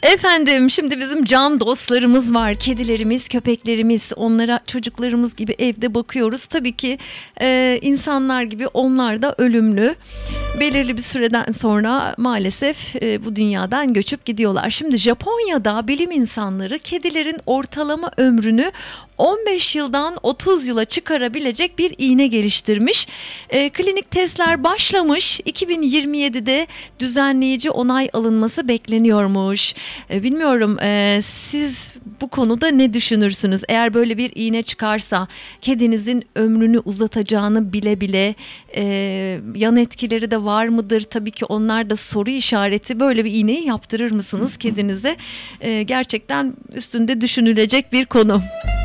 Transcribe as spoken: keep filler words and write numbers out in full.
Efendim, şimdi bizim can dostlarımız var. Kedilerimiz, köpeklerimiz. Onlara çocuklarımız gibi evde bakıyoruz. Tabii ki e, insanlar gibi onlar da ölümlü. Belirli bir süreden sonra maalesef e, bu dünyadan göçüp gidiyorlar. Şimdi Japonya'da bilim insanları kedilerin ortalama ömrünü on beş yıldan otuz yıla çıkarabilecek bir iğne geliştirmiş. E, klinik testler başlamış. iki bin yirmi yedide düzenleyici onay alınması bekleniyormuş. E, bilmiyorum e, siz bu konuda ne düşünürsünüz? Eğer böyle bir iğne çıkarsa kedinizin ömrünü uzatacağını bile bile e, yan etkileri de var mıdır? Tabii ki onlar da soru işareti. Böyle bir iğneyi yaptırır mısınız kedinize? E, gerçekten üstünde düşünülecek bir konu.